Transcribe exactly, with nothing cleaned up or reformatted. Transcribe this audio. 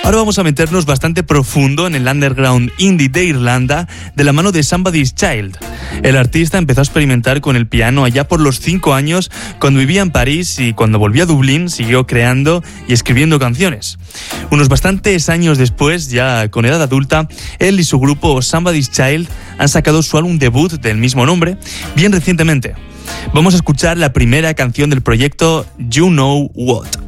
Ahora vamos a meternos bastante profundo en el underground indie de Irlanda de la mano de Somebody's Child. El artista empezó a experimentar con el piano allá por los cinco años cuando vivía en París, y cuando volvió a Dublín siguió creando y escribiendo canciones. Unos bastantes años después, ya con edad adulta, él y su grupo Somebody's Child han sacado su álbum debut del mismo nombre bien recientemente. Vamos a escuchar la primera canción del proyecto, You Know What.